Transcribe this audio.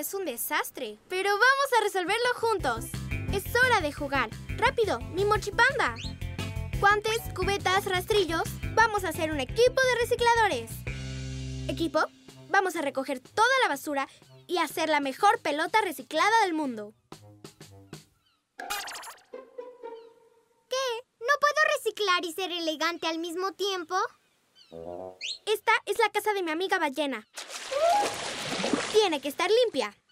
es un desastre, pero vamos a resolverlo juntos. Es hora de jugar. ¡Rápido, mi mochipanda! Guantes, cubetas, rastrillos. Vamos a hacer un equipo de recicladores. Equipo, vamos a recoger toda la basura y hacer la mejor pelota reciclada del mundo. ¿Qué? ¿No puedo reciclar y ser elegante al mismo tiempo? Esta es la casa de mi amiga ballena. Tiene que estar limpia.